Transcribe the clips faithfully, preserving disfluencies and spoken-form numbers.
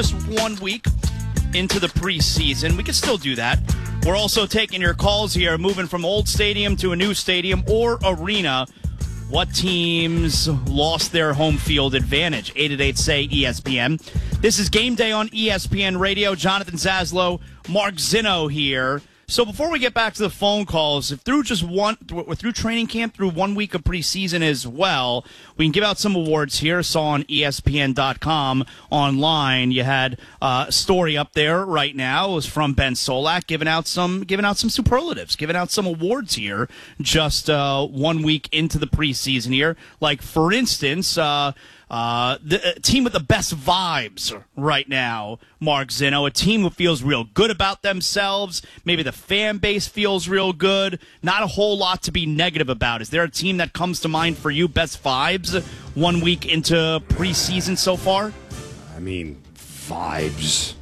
Just one week into the preseason. We can still do that. We're also taking your calls here, moving from old stadium to a new stadium or arena. What teams lost their home field advantage? eight eight eight, S A Y, E S P N. This is Game Day on E S P N Radio. Jonathan Zaslow, Mark Zinno here. So before we get back to the phone calls, if through just one, we're through training camp, through one week of preseason as well, we can give out some awards here. Saw on E S P N dot com online, you had uh, a story up there right now. It was from Ben Solak giving out some, giving out some superlatives, giving out some awards here. Just uh, one week into the preseason here, like for instance. Uh, Uh, the uh, team with the best vibes right now, Mark Zinno, a team who feels real good about themselves. Maybe the fan base feels real good. Not a whole lot to be negative about. Is there a team that comes to mind for you, best vibes, one week into preseason so far? I mean, vibes.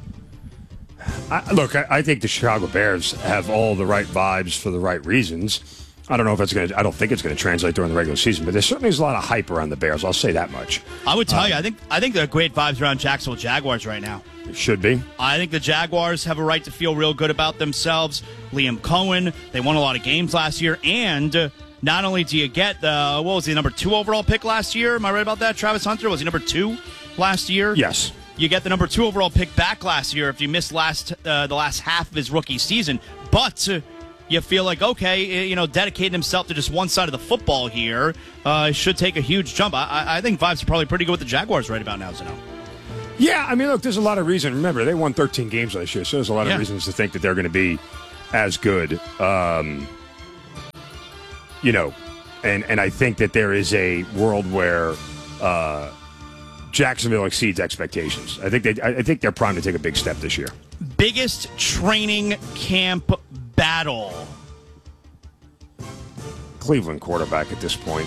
I, look, I, I think the Chicago Bears have all the right vibes for the right reasons. I don't know if it's going to. I don't think it's going to translate during the regular season, but there certainly is a lot of hype around the Bears. I'll say that much. I would tell um, you, I think I think there are great vibes around Jacksonville Jaguars right now. It should be. I think the Jaguars have a right to feel real good about themselves. Liam Cohen, they won a lot of games last year, and uh, not only do you get the what was the number two overall pick last year? Am I right about that? Travis Hunter, was he number two last year? Yes. You get the number two overall pick back last year if you missed last uh, the last half of his rookie season, but. Uh, You feel like, okay, you know, dedicating himself to just one side of the football here uh, should take a huge jump. I, I think vibes are probably pretty good with the Jaguars right about now, Zeno. Yeah, I mean, look, there's a lot of reason. Remember, they won thirteen games last year, so there's a lot yeah. of reasons to think that they're going to be as good. Um, you know, and, and I think that there is a world where uh, Jacksonville exceeds expectations. I think they, I think they're primed to take a big step this year. Biggest training camp battle. Cleveland quarterback at this point.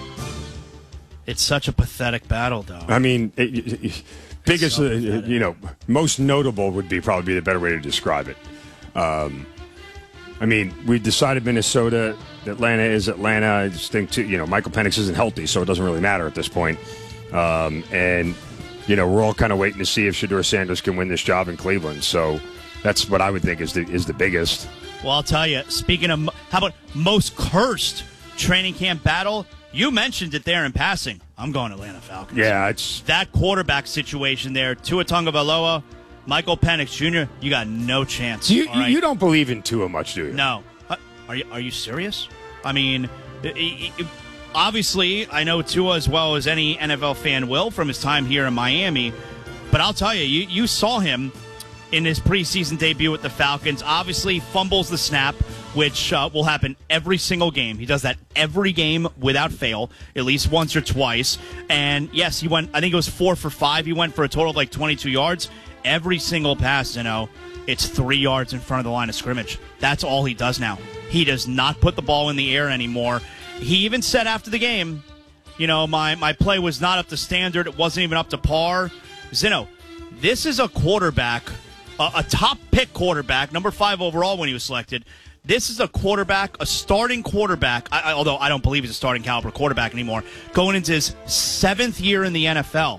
It's such a pathetic battle, though. I mean, it, it, biggest, so uh, you know, most notable would be probably be the better way to describe it. Um, I mean, we decided Minnesota, Atlanta is Atlanta. I just think, too, you know, Michael Penix isn't healthy, so it doesn't really matter at this point. Um, and, you know, we're all kind of waiting to see if Shedeur Sanders can win this job in Cleveland. So that's what I would think is the, is the biggest. Well, I'll tell you, speaking of, how about most cursed training camp battle? You mentioned it there in passing. I'm going Atlanta Falcons. Yeah, it's... That quarterback situation there, Tua Tagovailoa, Michael Penix Junior, you got no chance. You, right? you don't believe in Tua much, do you? No. Uh, Are you, are you serious? I mean, it, it, obviously, I know Tua as well as any N F L fan will from his time here in Miami, but I'll tell you, you, you saw him in his preseason debut with the Falcons. Obviously fumbles the snap, which uh, will happen every single game. He does that every game without fail, at least once or twice. And yes, he went, I think it was four for five. He went for a total of like twenty-two yards. Every single pass, you know, it's three yards in front of the line of scrimmage. That's all he does now. He does not put the ball in the air anymore. He even said after the game, you know, my, my play was not up to standard. It wasn't even up to par. Zinno, this is a quarterback, a, a top pick quarterback, number five overall when he was selected. This is a quarterback, a starting quarterback, I, I, although I don't believe he's a starting caliber quarterback anymore, going into his seventh year in the N F L.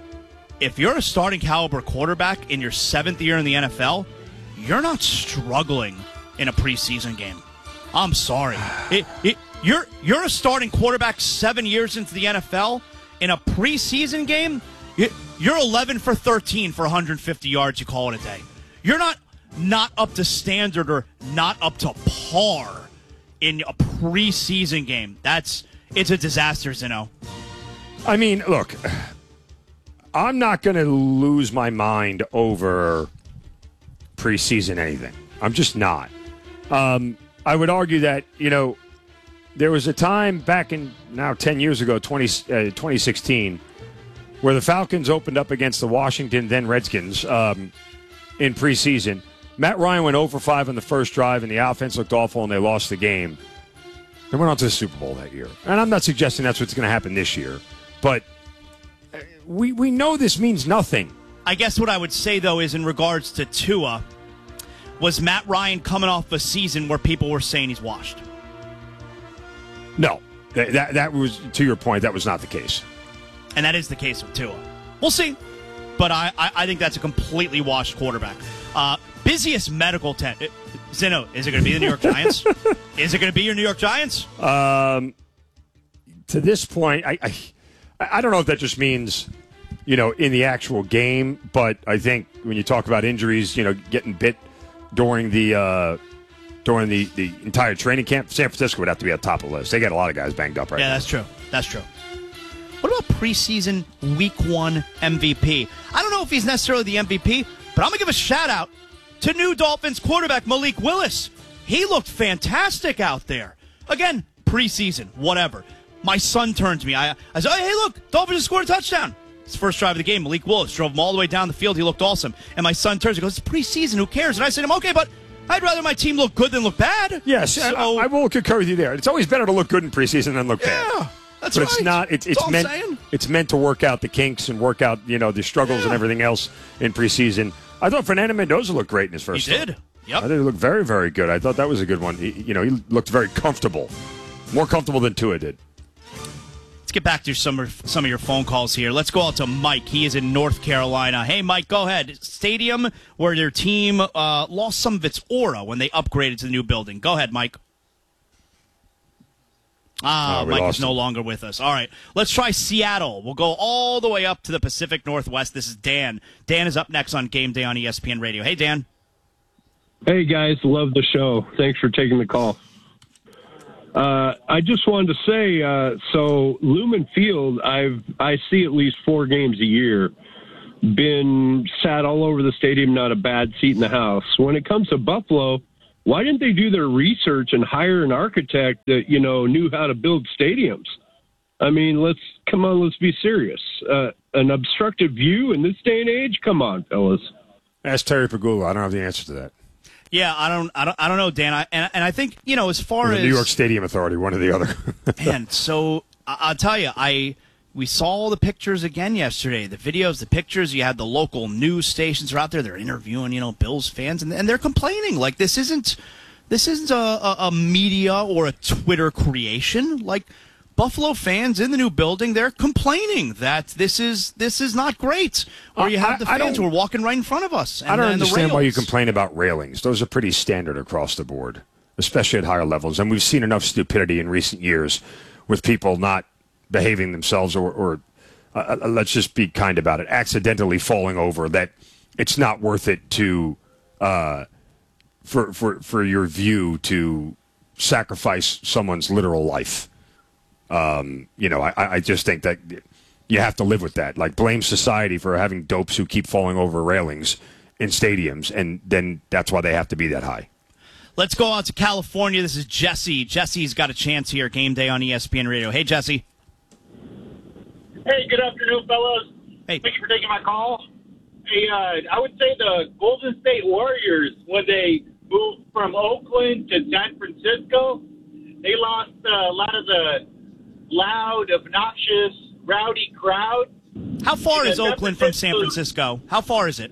If you're a starting caliber quarterback in your seventh year in the N F L, you're not struggling in a preseason game. I'm sorry. It, it, you're you're a starting quarterback seven years into the N F L. In a preseason game, you're eleven for thirteen for one hundred fifty yards. You call it a day. You're not not up to standard or not up to par in a preseason game. That's it's a disaster, Zeno. I mean, look, I'm not going to lose my mind over preseason anything. I'm just not. Um, I would argue that, you know, there was a time back in now ten years ago, twenty, uh, twenty sixteen, where the Falcons opened up against the Washington, then Redskins, um, in preseason. Matt Ryan went zero for five on the first drive, and the offense looked awful, and they lost the game. They went on to the Super Bowl that year. And I'm not suggesting that's what's going to happen this year, but we we know this means nothing. I guess what I would say, though, is in regards to Tua, was Matt Ryan coming off a season where people were saying he's washed? No. That, that, that was, to your point, that was not the case. And that is the case with Tua. We'll see. but I, I, I think that's a completely washed quarterback. Uh, busiest medical tent. Zeno, is it going to be the New York Giants? Is it going to be your New York Giants? Um, to this point, I, I I don't know if that just means, you know, in the actual game, but I think when you talk about injuries, you know, getting bit during the uh, during the, the entire training camp, San Francisco would have to be at the top of the list. They got a lot of guys banged up right yeah, now. Yeah, that's true. That's true. What about preseason week one M V P? I don't know if he's necessarily the M V P, but I'm going to give a shout-out to new Dolphins quarterback Malik Willis. He looked fantastic out there. Again, preseason, whatever. My son turned to me. I, I said, hey, look, Dolphins just scored a touchdown. His first drive of the game, Malik Willis drove him all the way down the field. He looked awesome. And my son turns and goes, it's preseason. Who cares? And I said to him, okay, but I'd rather my team look good than look bad. Yes, so, I, I will concur with you there. It's always better to look good in preseason than look yeah, bad. Yeah, that's but right. it's not. It's, it's that's meant. all I'm saying. It's meant to work out the kinks and work out, you know, the struggles yeah. and everything else in preseason. I thought Fernando Mendoza looked great in his first. He did. Start. Yep. I thought he looked very, very good. I thought that was a good one. He, you know, he looked very comfortable, more comfortable than Tua did. Let's get back to some of, some of your phone calls here. Let's go out to Mike. He is in North Carolina. Hey, Mike, go ahead. Stadium where their team uh, lost some of its aura when they upgraded to the new building. Go ahead, Mike. Ah, oh, Mike is no him. longer with us. All right, let's try Seattle. We'll go all the way up to the Pacific Northwest. This is Dan. Dan is up next on Game Day on E S P N Radio. Hey, Dan. Hey, guys. Love the show. Thanks for taking the call. Uh, I just wanted to say, uh, so Lumen Field, I've I see at least four games a year. Been sat all over the stadium, not a bad seat in the house. When it comes to Buffalo, why didn't they do their research and hire an architect that, you know, knew how to build stadiums? I mean, let's come on, let's be serious. Uh, an obstructed view in this day and age? Come on, fellas. Ask Terry Pagula. I don't have the answer to that. Yeah, I don't, I don't, I don't know, Dan. I, and, and I think, you know, as far or the as New York Stadium Authority, one or the other. And so I, I'll tell you, I we saw all the pictures again yesterday. The videos, the pictures. You had the local news stations are out there. They're interviewing, you know, Bills fans, and, and they're complaining like this isn't this isn't a, a, a media or a Twitter creation. Like Buffalo fans in the new building, they're complaining that this is this is not great. Or you have the I, I fans who are walking right in front of us. And, I don't and understand why you complain about railings. Those are pretty standard across the board, especially at higher levels. And we've seen enough stupidity in recent years with people not behaving themselves or, or uh, let's just be kind about it, accidentally falling over, that it's not worth it to uh, for, for, for your view to sacrifice someone's literal life. Um, you know, I, I just think that you have to live with that. Like, blame society for having dopes who keep falling over railings in stadiums, and then that's why they have to be that high. Let's go out to California. This is Jesse. Jesse's got a chance here. Game Day on E S P N Radio. Hey, Jesse. Hey, good afternoon, fellas. Hey. Thank you for taking my call. Hey, uh, I would say the Golden State Warriors, when they moved from Oakland to San Francisco, they lost uh, a lot of the loud, obnoxious, rowdy crowd. How far is San Oakland from San Francisco? How far is it?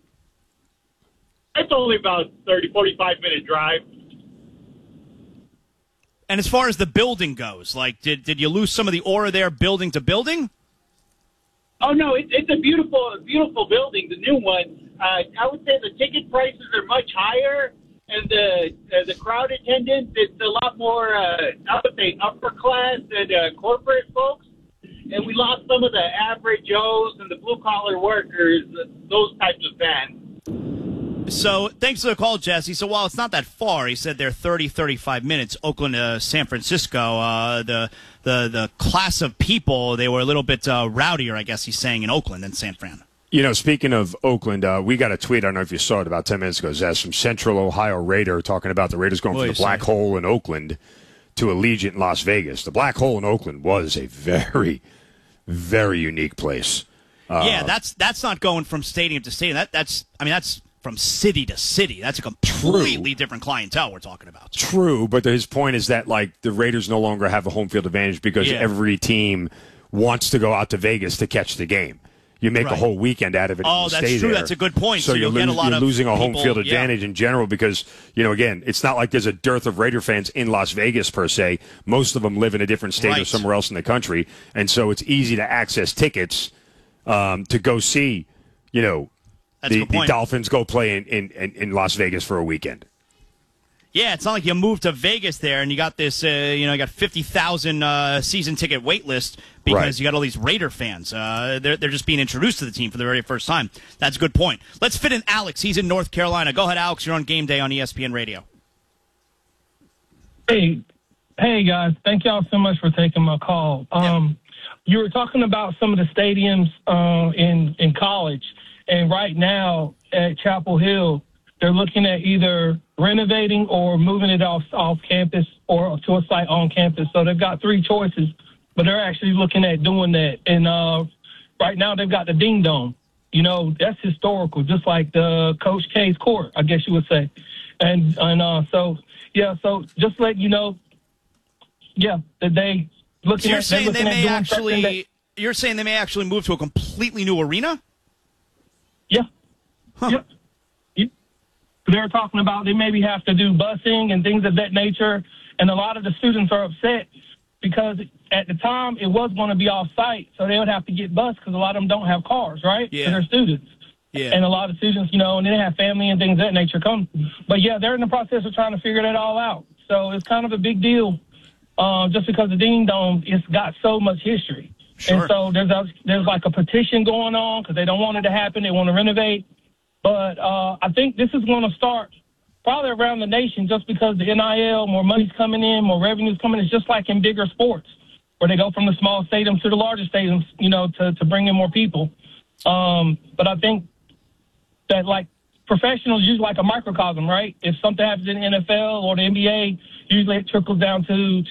It's only about thirty, forty-five minute drive. And as far as the building goes, like, did did you lose some of the aura there building to building? Oh, no, it, it's a beautiful, beautiful building, the new one. Uh, I would say the ticket prices are much higher, and the uh, the crowd attendance is a lot more, uh, I would say, upper class and uh, corporate folks. And we lost some of the average Joes and the blue-collar workers, those types of fans. So thanks for the call, Jesse. So while it's not that far, he said they're thirty, thirty-five minutes, Oakland to San Francisco. Uh, the the the class of people, they were a little bit uh, rowdier, I guess he's saying, in Oakland than San Fran. You know, speaking of Oakland, uh, we got a tweet, I don't know if you saw it, about ten minutes ago. Zaz, from Central Ohio Raider talking about the Raiders going What from the black saying? hole in Oakland to Allegiant in Las Vegas. The black hole in Oakland was a very, very unique place. Uh, yeah, that's that's not going from stadium to stadium. That that's I mean that's from city to city. That's a completely True. different clientele we're talking about. True, but his point is that, like, the Raiders no longer have a home field advantage because Yeah. every team wants to go out to Vegas to catch the game. You make Right. a whole weekend out of it. Oh, and that's stay true. there. That's a good point. So, So you're, you'll get a lot you're of losing a home people- field yeah. advantage in general because, you know, again, it's not like there's a dearth of Raider fans in Las Vegas per se. Most of them live in a different state or Right. somewhere else in the country, and so it's easy to access tickets um, to go see, you know, That's a the, good the point. Dolphins go play in, in, in, in Las Vegas for a weekend. Yeah, it's not like you moved to Vegas there and you got this, uh, you know, you got fifty thousand uh, season ticket wait list because Right. you got all these Raider fans. Uh, they're, they're just being introduced to the team for the very first time. That's a good point. Let's fit in Alex. He's in North Carolina. Go ahead, Alex. You're on Game Day on E S P N Radio. Hey, hey guys! Thank y'all so much for taking my call. Um, you were talking about some of the stadiums uh, in in college, and right now at Chapel Hill, they're looking at either renovating or moving it off off campus or to a site on campus. So they've got three choices, but they're actually looking at doing that. And uh, right now they've got the Ding Dome. You know, that's historical, just like the Coach K's court, I guess you would say. And and uh, so yeah, so just let you know, yeah, that they looking So you're at saying they're they looking at may doing something actually that- you're saying they may actually move to a completely new arena? Yeah. Huh. Yeah. Yeah. They're talking about they maybe have to do busing and things of that nature. And a lot of the students are upset because at the time it was going to be off site. So they would have to get bused because a lot of them don't have cars, right? Yeah. 'Cause they're students. Yeah. And a lot of students, you know, and they have family and things of that nature come. But yeah, they're in the process of trying to figure that all out. So it's kind of a big deal uh, just because the Ding Dome, it's got so much history. Sure. And so there's a, there's like a petition going on because they don't want it to happen. They want to renovate. But uh, I think this is going to start probably around the nation just because the N I L, more money's coming in, more revenue's coming. It's just like in bigger sports where they go from the small stadiums to the larger stadiums, you know, to, to bring in more people. Um, but I think that, like, professionals use like a microcosm, right? If something happens in the N F L or the N B A, usually it trickles down to, to